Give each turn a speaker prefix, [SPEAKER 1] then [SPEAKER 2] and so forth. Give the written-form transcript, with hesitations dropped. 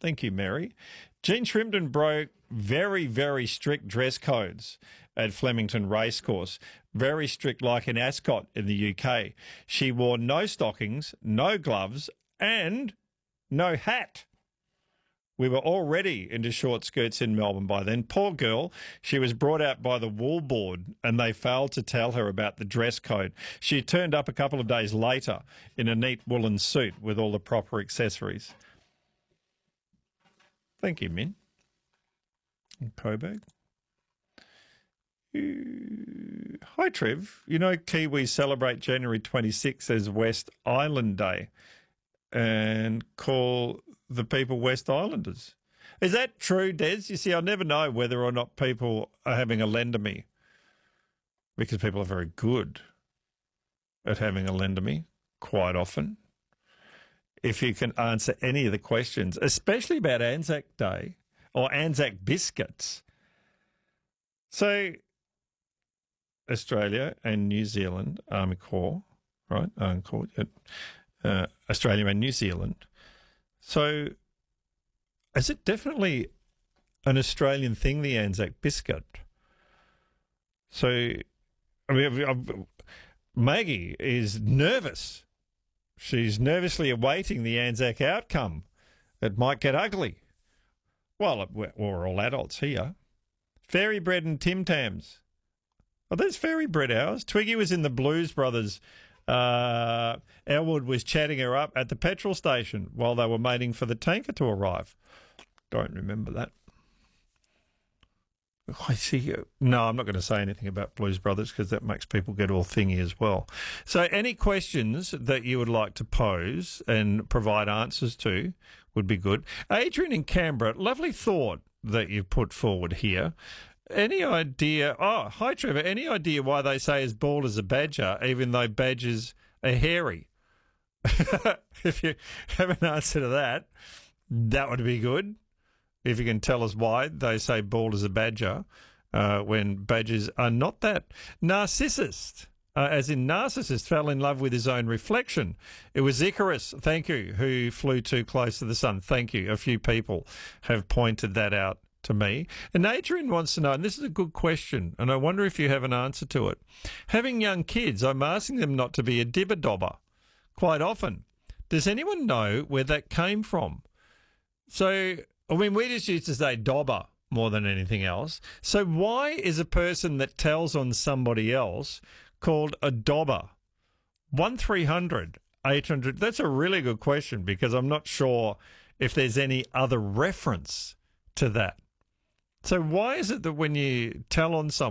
[SPEAKER 1] Thank you, Mary. Jean Shrimpton broke very, very strict dress codes at Flemington Racecourse. Very strict, like in Ascot in the UK. She wore no stockings, no gloves, and no hat. We were already into short skirts in Melbourne by then. Poor girl, she was brought out by the wool board and they failed to tell her about the dress code. She turned up a couple of days later in a neat woolen suit with all the proper accessories. Thank you, Min. And Coburg. Hi, Trev. You know, Kiwis celebrate January 26th as West Island Day and call the people West Islanders. Is that true, Des? You see, I never know whether or not people are having a lend to me because people are very good at having a lend to me quite often. If you can answer any of the questions, especially about Anzac Day or Anzac biscuits. So, Australia and New Zealand, Army Corps, right? Army Corps, Australia and New Zealand. So, is it definitely an Australian thing, the Anzac biscuit? So, I mean, Maggie is nervous. She's nervously awaiting the Anzac outcome. It might get ugly. Well, we're all adults here. Fairy bread and Tim Tams. Oh, there's fairy bread hours. Twiggy was in the Blues Brothers. Elwood was chatting her up at the petrol station while they were waiting for the tanker to arrive. Don't remember that. I see. No, I'm not going to say anything about Blues Brothers because that makes people get all thingy as well. So any questions that you would like to pose and provide answers to would be good. Adrian in Canberra, lovely thought that you put forward here. Any idea? Oh, hi, Trevor. Any idea why they say as bald as a badger, even though badgers are hairy? If you have an answer to that, that would be good. If you can tell us why they say bald as a badger when badgers are not that. Narcissist, as in narcissist, fell in love with his own reflection. It was Icarus, thank you, who flew too close to the sun. Thank you. A few people have pointed that out to me. And Adrian wants to know, and this is a good question, and I wonder if you have an answer to it. Having young kids, I'm asking them not to be a dibber-dobber quite often. Does anyone know where that came from? So, I mean, we just used to say dobber more than anything else. So why is a person that tells on somebody else called a dobber? 1300 800. That's a really good question because I'm not sure if there's any other reference to that. So why is it that when you tell on someone,